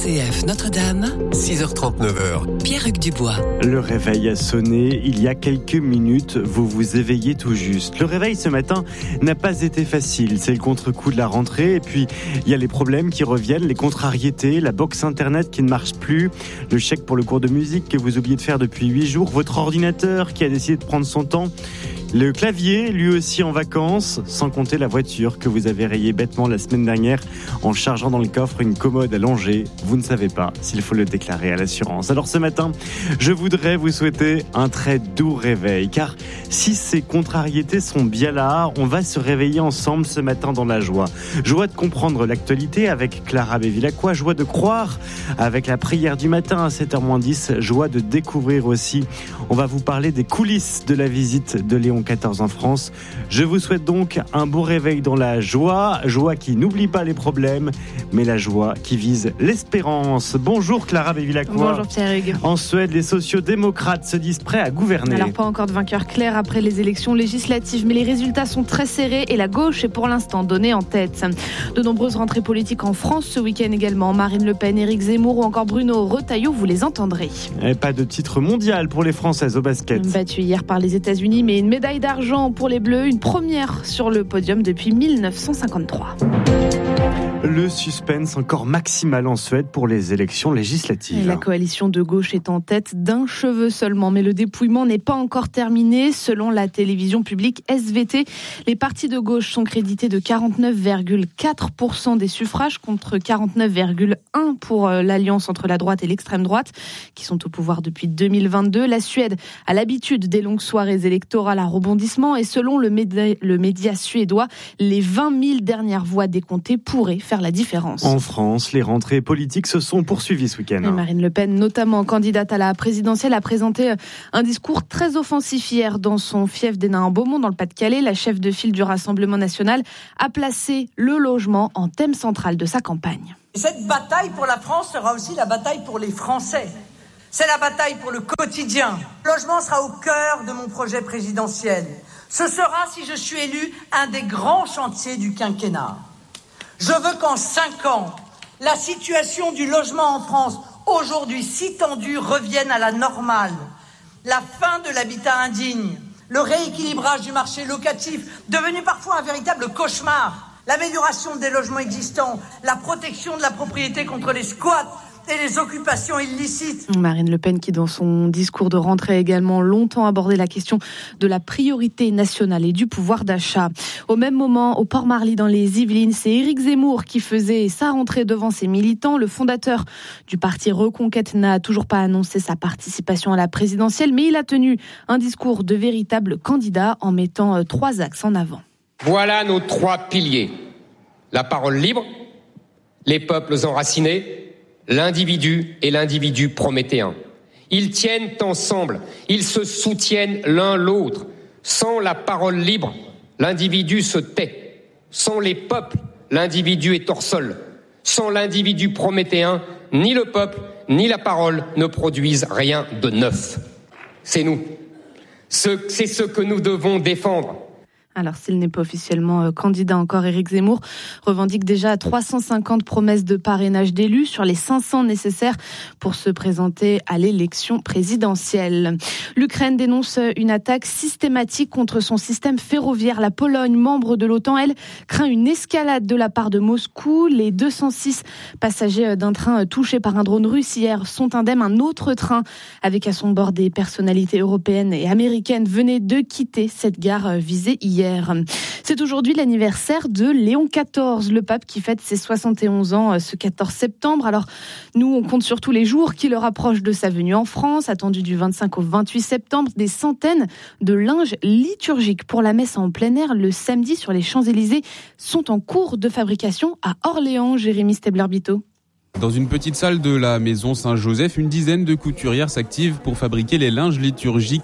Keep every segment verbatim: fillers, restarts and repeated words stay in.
C F Notre-Dame, six heures trente, neuf heures. Pierre-Hugues Dubois. Le réveil a sonné il y a quelques minutes, vous vous éveillez tout juste. Le réveil ce matin n'a pas été facile, c'est le contre-coup de la rentrée et puis il y a les problèmes qui reviennent, les contrariétés, la box internet qui ne marche plus, le chèque pour le cours de musique que vous oubliez de faire depuis huit jours, votre ordinateur qui a décidé de prendre son temps. Le clavier, lui aussi en vacances, sans compter la voiture que vous avez rayée bêtement la semaine dernière en chargeant dans le coffre une commode allongée. Vous ne savez pas s'il faut le déclarer à l'assurance. Alors ce matin, je voudrais vous souhaiter un très doux réveil, car si ces contrariétés sont bien là, on va se réveiller ensemble ce matin dans la joie. Joie de comprendre l'actualité avec Clara Bévilacqua, joie de croire avec la prière du matin à sept heures moins dix, joie de découvrir aussi. On va vous parler des coulisses de la visite de Léon quatorze en France. Je vous souhaite donc un beau réveil dans la joie, joie qui n'oublie pas les problèmes, mais la joie qui vise l'espérance. Bonjour Clara Bévilacqua. Bonjour Pierre-Hugues. En Suède, les sociodémocrates se disent prêts à gouverner. Alors pas encore de vainqueur clair après les élections législatives, mais les résultats sont très serrés et la gauche est pour l'instant donnée en tête. De nombreuses rentrées politiques en France ce week-end également. Marine Le Pen, Éric Zemmour ou encore Bruno Retailleau, vous les entendrez. Et pas de titre mondial pour les Françaises au basket. Battu hier par les États-Unis, mais une médaille d'argent pour les Bleus, une première sur le podium depuis dix-neuf cent cinquante-trois. Le suspense encore maximal en Suède pour les élections législatives. Et la coalition de gauche est en tête d'un cheveu seulement, mais le dépouillement n'est pas encore terminé. Selon la télévision publique S V T, les partis de gauche sont crédités de quarante-neuf virgule quatre pour cent des suffrages contre quarante-neuf virgule un pour cent pour l'alliance entre la droite et l'extrême droite, qui sont au pouvoir depuis deux mille vingt-deux. La Suède a l'habitude des longues soirées électorales à rebondissement et selon le média, le média suédois, les vingt mille dernières voix décomptées pourraient faire la différence. En France, les rentrées politiques se sont poursuivies ce week-end. Et Marine Le Pen, notamment candidate à la présidentielle, a présenté un discours très offensif hier dans son fief d'Hénin-en-Beaumont, dans le Pas-de-Calais. La chef de file du Rassemblement national a placé le logement en thème central de sa campagne. Cette bataille pour la France sera aussi la bataille pour les Français. C'est la bataille pour le quotidien. Le logement sera au cœur de mon projet présidentiel. Ce sera, si je suis élu, un des grands chantiers du quinquennat. Je veux qu'en cinq ans, la situation du logement en France, aujourd'hui si tendue, revienne à la normale. La fin de l'habitat indigne, le rééquilibrage du marché locatif, devenu parfois un véritable cauchemar, l'amélioration des logements existants, la protection de la propriété contre les squats et les occupations illicites. Marine Le Pen qui, dans son discours de rentrée, a également longtemps abordé la question de la priorité nationale et du pouvoir d'achat. Au même moment, au Port-Marly dans les Yvelines, c'est Éric Zemmour qui faisait sa rentrée devant ses militants. Le fondateur du parti Reconquête n'a toujours pas annoncé sa participation à la présidentielle, mais il a tenu un discours de véritable candidat en mettant trois axes en avant. Voilà nos trois piliers. La parole libre, les peuples enracinés, l'individu et l'individu prométhéen. Ils tiennent ensemble, ils se soutiennent l'un l'autre. Sans la parole libre, l'individu se tait. Sans les peuples, l'individu est hors sol. Sans l'individu prométhéen, ni le peuple, ni la parole ne produisent rien de neuf. C'est nous. Ce, c'est ce que nous devons défendre. Alors, s'il n'est pas officiellement candidat encore, Éric Zemmour revendique déjà trois cent cinquante promesses de parrainage d'élus sur les cinq cents nécessaires pour se présenter à l'élection présidentielle. L'Ukraine dénonce une attaque systématique contre son système ferroviaire. La Pologne, membre de l'OTAN, elle, craint une escalade de la part de Moscou. Les deux cent six passagers d'un train touché par un drone russe hier sont indemnes. Un autre train, avec à son bord des personnalités européennes et américaines, venait de quitter cette gare visée hier. C'est aujourd'hui l'anniversaire de Léon quatorze, le pape qui fête ses soixante et onze ans ce quatorze septembre. Alors nous, on compte sur tous les jours qui le rapprochent de sa venue en France, attendue du vingt-cinq au vingt-huit septembre. Des centaines de linges liturgiques pour la messe en plein air le samedi sur les Champs-Élysées sont en cours de fabrication à Orléans. Jérémy Stebler-Bito. Dans une petite salle de la maison Saint-Joseph, une dizaine de couturières s'activent pour fabriquer les linges liturgiques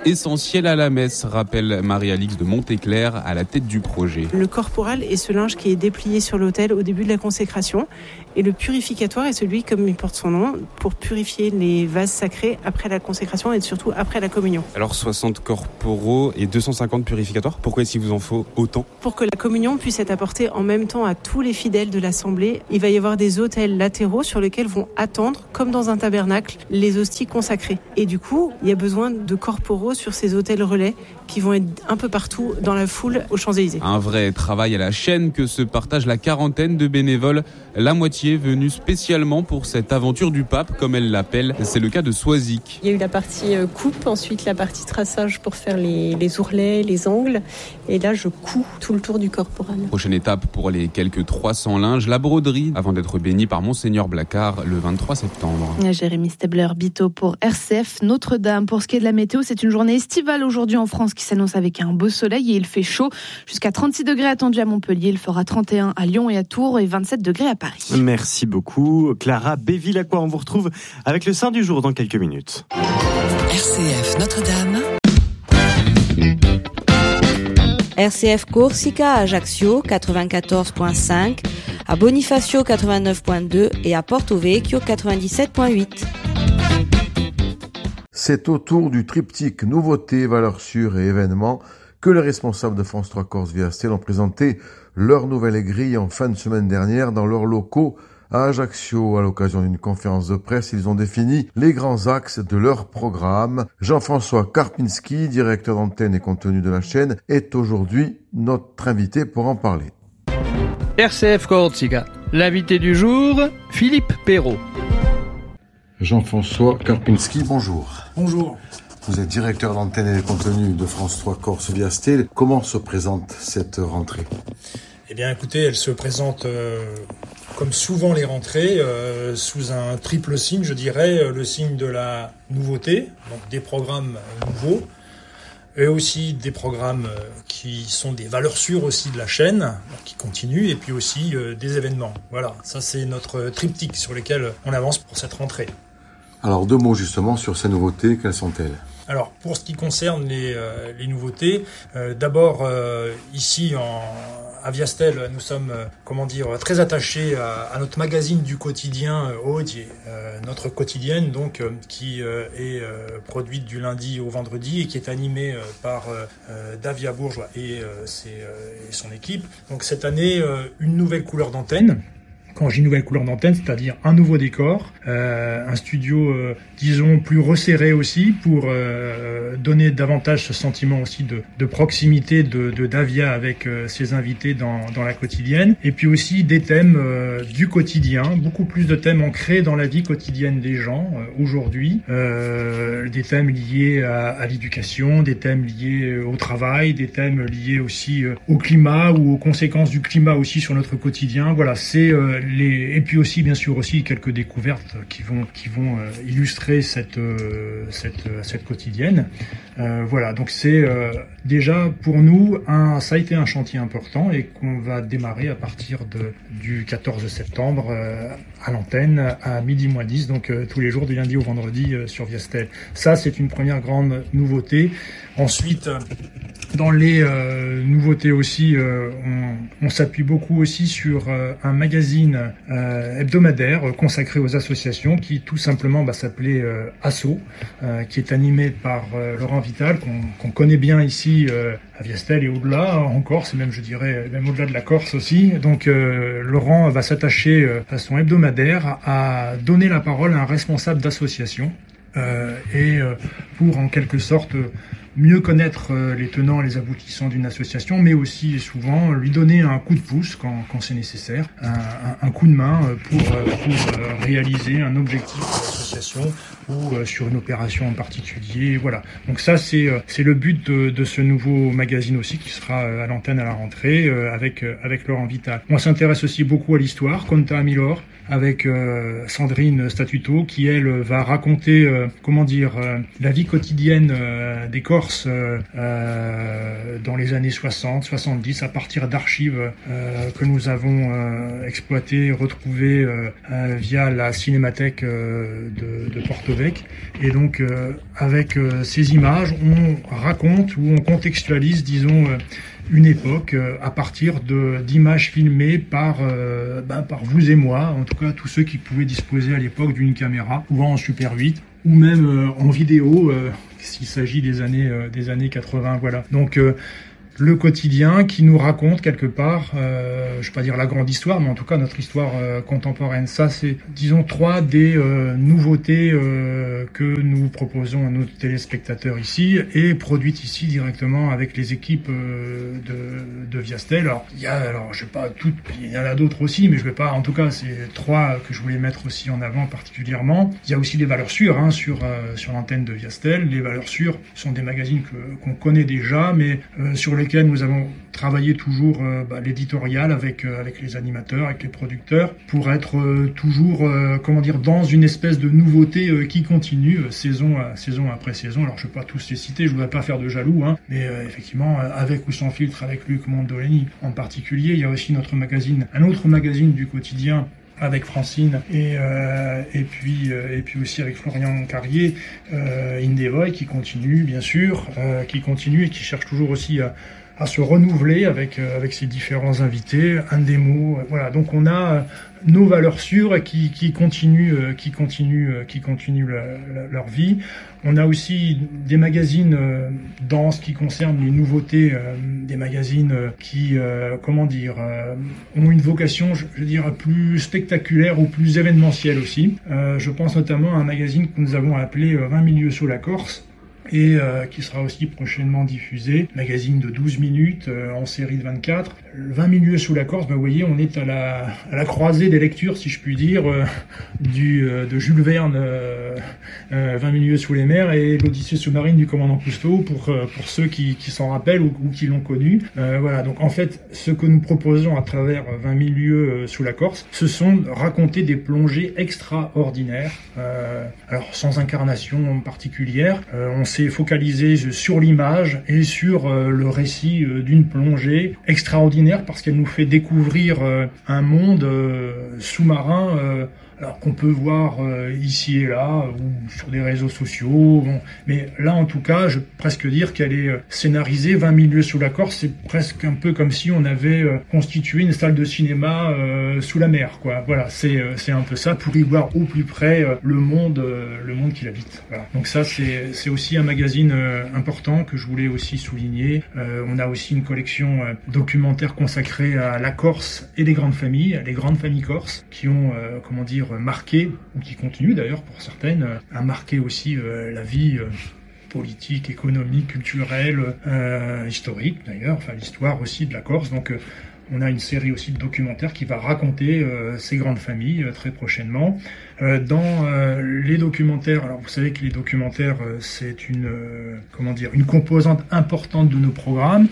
essentiel à la messe, rappelle Marie-Alix de Montéclair à la tête du projet. Le corporal est ce linge qui est déplié sur l'autel au début de la consécration et le purificatoire est celui, comme il porte son nom, pour purifier les vases sacrés après la consécration et surtout après la communion. Alors soixante corporaux et deux cent cinquante purificatoires, pourquoi est-ce qu'il vous en faut autant ? Pour que la communion puisse être apportée en même temps à tous les fidèles de l'Assemblée, il va y avoir des autels latéraux sur lesquels vont attendre, comme dans un tabernacle, les hosties consacrées. Et du coup, il y a besoin de corporaux sur ces autels relais qui vont être un peu partout dans la foule aux Champs-Élysées. Un vrai travail à la chaîne que se partage la quarantaine de bénévoles, la moitié venus spécialement pour cette aventure du pape, comme elle l'appelle. C'est le cas de Soisic. Il y a eu la partie coupe, ensuite la partie traçage pour faire les, les ourlets, les angles. Et là, je couds tout le tour du corporal. Prochaine étape pour les quelques trois cents linges, la broderie, avant d'être béni par Monseigneur Blacard le vingt-trois septembre. Jérémy Stabler-Bito pour R C F Notre-Dame. Pour ce qui est de la météo, c'est une journée estivale aujourd'hui en France qui s'annonce avec un beau soleil et il fait chaud. Jusqu'à trente-six degrés attendus à Montpellier, il fera trente et un à Lyon et à Tours et vingt-sept degrés à Paris. Merci beaucoup Clara Béville-Aqua. On vous retrouve avec le Saint du jour dans quelques minutes. R C F Notre-Dame. R C F Corsica à Ajaccio quatre-vingt-quatorze virgule cinq, à Bonifacio quatre-vingt-neuf virgule deux et à Porto Vecchio quatre-vingt-dix-sept virgule huit. C'est au tour du triptyque nouveautés, valeurs sûres et événements que les responsables de France trois Corse Viastel ont présenté leur nouvelle grille en fin de semaine dernière dans leurs locaux à Ajaccio. À l'occasion d'une conférence de presse, ils ont défini les grands axes de leur programme. Jean-François Karpinski, directeur d'antenne et contenu de la chaîne, est aujourd'hui notre invité pour en parler. R C F Corsica, l'invité du jour, Philippe Perrault. Jean-François Karpinski, bonjour. Bonjour. Vous êtes directeur d'antenne et contenu de France trois Corse Viastel. Comment se présente cette rentrée ? Eh bien, écoutez, elle se présente euh, comme souvent les rentrées, euh, sous un triple signe, je dirais, le signe de la nouveauté, donc des programmes nouveaux, et aussi des programmes qui sont des valeurs sûres aussi de la chaîne, qui continuent, et puis aussi euh, des événements. Voilà, ça c'est notre triptyque sur lequel on avance pour cette rentrée. Alors deux mots justement sur ces nouveautés, quelles sont-elles ? Alors pour ce qui concerne les, euh, les nouveautés, euh, d'abord euh, ici en, à Viastel, nous sommes euh, comment dire très attachés à, à notre magazine du quotidien euh, Audier, euh, notre quotidienne donc euh, qui euh, est euh, produite du lundi au vendredi et qui est animée euh, par euh, Davia Bourgeois et, euh, ses, euh, et son équipe. Donc cette année euh, une nouvelle couleur d'antenne. Quand j'ai une nouvelle couleur d'antenne, c'est-à-dire un nouveau décor, euh, un studio, euh, disons, plus resserré aussi, pour euh, donner davantage ce sentiment aussi de, de proximité de, de Davia avec euh, ses invités dans, dans la quotidienne. Et puis aussi des thèmes euh, du quotidien, beaucoup plus de thèmes ancrés dans la vie quotidienne des gens euh, aujourd'hui. Euh, des thèmes liés à, à l'éducation, des thèmes liés au travail, des thèmes liés aussi euh, au climat ou aux conséquences du climat aussi sur notre quotidien. Voilà, c'est... Euh, Les, et puis aussi, bien sûr, aussi quelques découvertes qui vont qui vont euh, illustrer cette euh, cette cette quotidienne. Euh, voilà, donc c'est euh, déjà pour nous un ça a été un chantier important et qu'on va démarrer à partir de du quatorze septembre euh, à l'antenne à midi moins dix, donc euh, tous les jours du lundi au vendredi euh, sur Viastel. Ça, c'est une première grande nouveauté. Ensuite, dans les euh, nouveautés aussi, euh, on, on s'appuie beaucoup aussi sur euh, un magazine euh, hebdomadaire euh, consacré aux associations qui tout simplement bah, s'appelait euh, Asso, euh, qui est animé par euh, Laurent Vital, qu'on, qu'on connaît bien ici euh, à Viastel et au-delà, en Corse, et même je dirais même au-delà de la Corse aussi. Donc euh, Laurent va s'attacher euh, de façon hebdomadaire à donner la parole à un responsable d'association euh, et euh, pour en quelque sorte mieux connaître les tenants et les aboutissants d'une association, mais aussi souvent lui donner un coup de pouce quand, quand c'est nécessaire, un, un, un coup de main pour, pour réaliser un objectif de l'association ou sur une opération en particulier. Voilà. Donc ça, c'est, c'est le but de, de ce nouveau magazine aussi qui sera à l'antenne à la rentrée avec, avec Laurent Vital. On s'intéresse aussi beaucoup à l'histoire, Conta Milor, avec euh, Sandrine Statuto, qui elle va raconter, euh, comment dire, euh, la vie quotidienne euh, des Corses euh, euh, dans les années soixante, soixante-dix, à partir d'archives euh, que nous avons euh, exploitées, retrouvées euh, euh, via la cinémathèque euh, de, de, de Porto Vecchio. Et donc, euh, avec euh, ces images, on raconte ou on contextualise, disons, euh, une époque euh, à partir de, d'images filmées par, euh, ben, par vous et moi, en tout cas tous ceux qui pouvaient disposer à l'époque d'une caméra, souvent en Super huit, ou même euh, en vidéo, euh, s'il s'agit des années, euh, des années quatre-vingts. Voilà. Donc, euh, le quotidien qui nous raconte quelque part, euh, je ne vais pas dire la grande histoire, mais en tout cas notre histoire euh, contemporaine. Ça, c'est, disons, trois des euh, nouveautés euh, que nous proposons à nos téléspectateurs ici et produites ici directement avec les équipes euh, de, de Viastel. Alors, il y a, alors, je sais pas toutes, il y en a d'autres aussi, mais je vais pas. En tout cas, c'est trois que je voulais mettre aussi en avant particulièrement. Il y a aussi des valeurs sûres hein, sur euh, sur l'antenne de Viastel. Les valeurs sûres sont des magazines que qu'on connaît déjà, mais euh, sur les lesquels nous avons travaillé toujours euh, bah, l'éditorial avec euh, avec les animateurs, avec les producteurs, pour être euh, toujours, euh, comment dire, dans une espèce de nouveauté euh, qui continue euh, saison à, saison après saison. Alors je ne vais pas tous les citer, je voudrais pas faire de jaloux, hein, mais euh, effectivement, euh, avec ou sans filtre, avec Luc Mondolini en particulier, il y a aussi notre magazine, un autre magazine du quotidien, avec Francine et euh, et puis euh, et puis aussi avec Florian Carrier, euh, Indevoy qui continue bien sûr, euh, qui continue et qui cherche toujours aussi à, à se renouveler avec euh, avec ses différents invités, un démo, euh, voilà. Donc on a euh, nos valeurs sûres qui qui continuent euh, qui continuent euh, qui continuent la, la, leur vie. On a aussi des magazines euh, dans ce qui concerne les nouveautés, euh, des magazines euh, qui euh, comment dire euh, ont une vocation, je, je dirais, plus spectaculaire ou plus événementielle aussi. Euh, je pense notamment à un magazine que nous avons appelé euh, vingt milieux sous la Corse, et euh, qui sera aussi prochainement diffusé, magazine de douze minutes euh, en série de vingt-quatre. vingt milieux sous la Corse, ben, vous voyez, on est à la, à la croisée des lectures, si je puis dire, euh, du, euh, de Jules Verne, euh, euh, vingt milieux sous les mers, et l'Odyssée sous-marine du commandant Cousteau, pour, euh, pour ceux qui, qui s'en rappellent ou, ou qui l'ont connu. Euh, voilà, donc en fait, ce que nous proposons à travers vingt milieux euh, sous la Corse, ce sont raconter des plongées extraordinaires, euh, alors sans incarnation particulière. Euh, on s'est focalisé sur l'image et sur euh, le récit euh, d'une plongée extraordinaire parce qu'elle nous fait découvrir euh, un monde euh, sous-marin euh, alors qu'on peut voir euh, ici et là ou sur des réseaux sociaux, bon. Mais là en tout cas, je peux presque dire qu'elle est euh, scénarisée. vingt milieux sous la Corse, c'est presque un peu comme si on avait euh, constitué une salle de cinéma euh, sous la mer, quoi. Voilà, c'est euh, c'est un peu ça pour y voir au plus près euh, le monde euh, le monde qu'il habite. Voilà. Donc ça c'est c'est aussi un magazine euh, important que je voulais aussi souligner. Euh, on a aussi une collection euh, documentaire consacrée à la Corse et les grandes familles, les grandes familles corses qui ont euh, comment dire marqué, ou qui continuent d'ailleurs pour certaines, à marquer aussi euh, la vie euh, politique, économique, culturelle, euh, historique d'ailleurs, enfin l'histoire aussi de la Corse. Donc euh, on a une série aussi de documentaires qui va raconter euh, ces grandes familles euh, très prochainement. Euh, dans euh, les documentaires, alors vous savez que les documentaires euh, c'est une euh, comment dire une composante importante de nos programmes.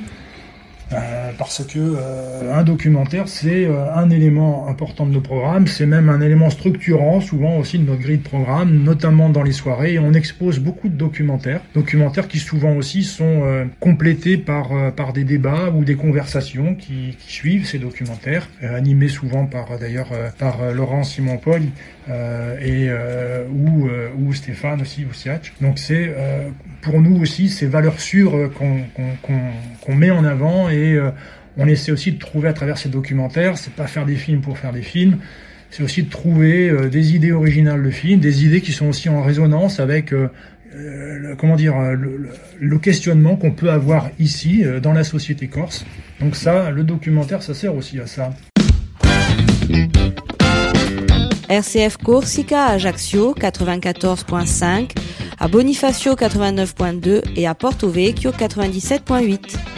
Euh, parce que euh, un documentaire c'est euh, un élément important de nos programmes, c'est même un élément structurant souvent aussi de notre grille de programme, notamment dans les soirées, et on expose beaucoup de documentaires, documentaires qui souvent aussi sont euh, complétés par euh, par des débats ou des conversations qui, qui suivent ces documentaires, euh, animés souvent par d'ailleurs euh, par euh, Laurent Simon-Paul euh, et euh, ou euh, ou Stéphane aussi Ousiach. Donc c'est euh, pour nous aussi ces valeurs sûres qu'on qu'on qu'on, qu'on met en avant. Et euh, on essaie aussi de trouver à travers ces documentaires, c'est pas faire des films pour faire des films, c'est aussi de trouver euh, des idées originales de films, des idées qui sont aussi en résonance avec euh, euh, le, comment dire le, le, le questionnement qu'on peut avoir ici euh, dans la société corse. Donc ça, le documentaire, ça sert aussi à ça. R C F Corsica à Ajaccio quatre-vingt-quatorze virgule cinq, à Bonifacio quatre-vingt-neuf virgule deux et à Porto Vecchio quatre-vingt-dix-sept virgule huit.